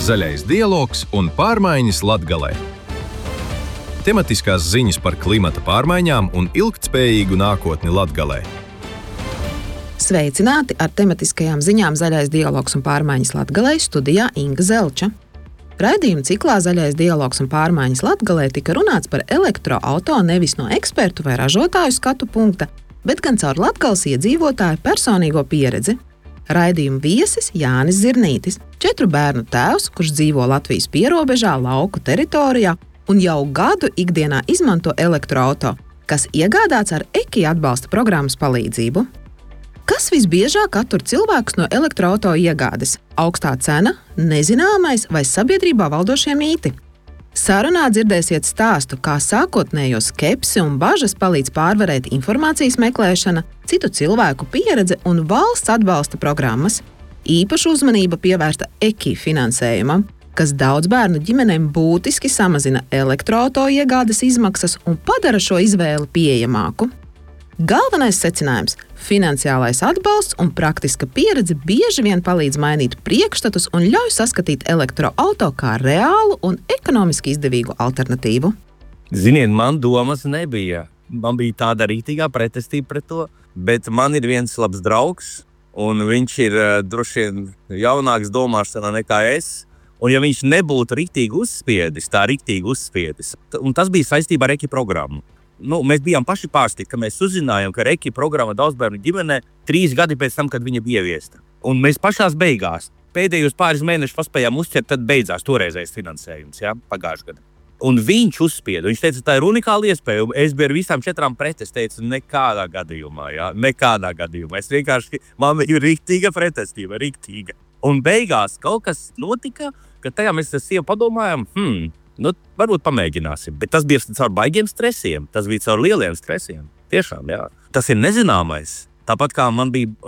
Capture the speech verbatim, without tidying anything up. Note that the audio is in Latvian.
Zaļais dialogs un pārmaiņas Latgalē. Tematiskās ziņas par klimata pārmaiņām un ilgtspējīgu nākotni Latgalē. Sveicināti ar tematiskajām ziņām Zaļais dialogs un pārmaiņas Latgalē, studijā Inga Zelča. Raidījuma ciklā Zaļais dialogs un pārmaiņas Latgalē tika runāts par elektroauto nevis no ekspertu vai ražotāju skatu punkta, bet gan caur Latgales iedzīvotāju personīgo pieredzi. Raidījuma viesis Jānis Zirnītis, četru bērnu tēvs, kurš dzīvo Latvijas pierobežā, lauku teritorijā un jau gadu ikdienā izmanto elektroauto, kas iegādāts ar EKI atbalsta programmas palīdzību. Kas visbiežāk attur cilvēkus no elektroauto iegādes? Augstā cena, nezināmais vai sabiedrībā valdošie mīti? Sarunā dzirdēsiet stāstu, kā sākotnējo skepsi un bažas palīdz pārvarēt informācijas meklēšana, citu cilvēku pieredze un valsts atbalsta programmas. Īpaša uzmanība pievērsta EKI finansējumam, kas daudz bērnu ģimenēm būtiski samazina elektroauto iegādes izmaksas un padara šo izvēli pieejamāku. Galvenais secinājums – finansiālais atbalsts un praktiska pieredze bieži vien palīdz mainīt priekšstatus un ļauj saskatīt elektroauto kā reālu un ekonomiski izdevīgu alternatīvu. Ziniet, man domas nebija. Man bija tāda rītīgā pretestība pret to, bet man ir viens labs draugs, un viņš ir uh, droši vien jaunāks domāšanā nekā es. Un ja viņš nebūtu rītīgi uzspiedis, tā rītīgi uzspiedis, un tas bija saistībā ar EKI programmu. Nu, mēs bijām paši pārsteigti, ka mēs uzzinājām, ka EKI programma daudzbērnu ģimenē trīs gadi pēc tam, kad viņa bija ieviesta. Un mēs pašās beigās, pēdējos pāris mēnešus paspējām uzķert, tad beidzās toreizējais finansējums, ja, pagājušajā gadā. Un viņš uzspieda, viņš teica, tā ir unikāla iespēja, un es biju ar visām četrām pret, es teicu, nekādā gadījumā, ja, nekādā gadījumā. Es vienkārši, man ir rīktīga pretestība, rīktīga. Un beigās kaut kas notika, ka tajā mēs ar sievu padomājām, hmm, nu, varbūt pamēģināsim, bet tas bija caur baigiem stresiem, tas bija caur lieliem stresiem. Tiešām, jā. Tas ir nezināmais. Tāpat kā man bija